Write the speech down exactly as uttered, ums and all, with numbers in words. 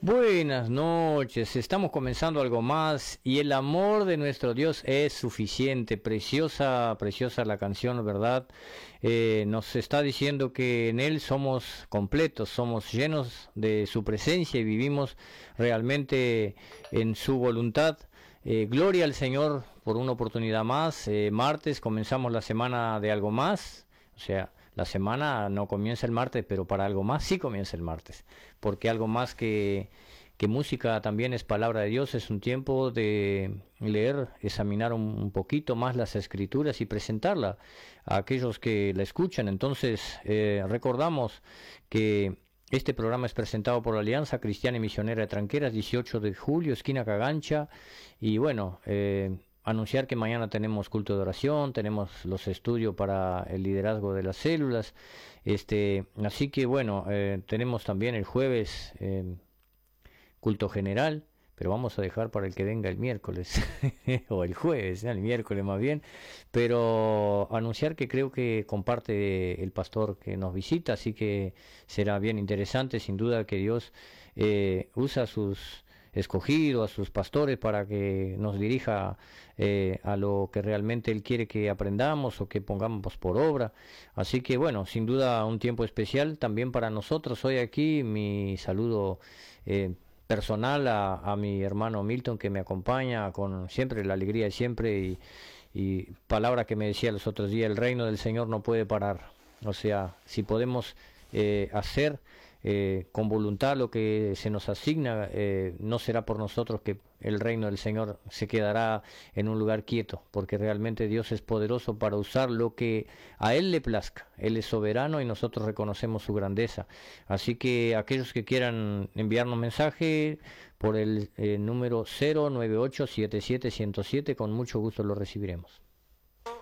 Buenas noches, estamos comenzando algo más y el amor de nuestro Dios es suficiente. Preciosa, preciosa la canción, ¿verdad? Eh, nos está diciendo que en Él somos completos, somos llenos de su presencia y vivimos realmente en su voluntad. Eh, gloria al Señor por una oportunidad más. Eh, martes comenzamos la semana de algo más, o sea, la semana no comienza el martes, pero para algo más sí comienza el martes, porque algo más que, que música también es palabra de Dios, es un tiempo de leer, examinar un, un poquito más las escrituras y presentarla a aquellos que la escuchan. Entonces, eh, recordamos que este programa es presentado por la Alianza Cristiana y Misionera de Tranqueras, dieciocho de julio, esquina Cagancha, y bueno, eh, anunciar que mañana tenemos culto de oración, tenemos los estudios para el liderazgo de las células, este, así que bueno, eh, tenemos también el jueves eh, culto general, pero vamos a dejar para el que venga el miércoles, o el jueves, ¿eh? El miércoles más bien, pero anunciar que creo que comparte el pastor que nos visita, así que será bien interesante, sin duda que Dios eh, usa sus escogidos, a sus pastores para que nos dirija eh, a lo que realmente Él quiere que aprendamos o que pongamos por obra. Así que bueno, sin duda un tiempo especial también para nosotros. Hoy aquí mi saludo eh, personal a, a mi hermano Milton, que me acompaña con siempre la alegría de siempre y, y palabra que me decía los otros días: el reino del Señor no puede parar. O sea, si podemos eh, hacer Eh, con voluntad lo que se nos asigna, eh, no será por nosotros que el reino del Señor se quedará en un lugar quieto, porque realmente Dios es poderoso para usar lo que a Él le plazca. Él es soberano y nosotros reconocemos su grandeza. Así que aquellos que quieran enviarnos mensaje por el eh, número cero nueve ocho siete siete uno cero siete, con mucho gusto lo recibiremos.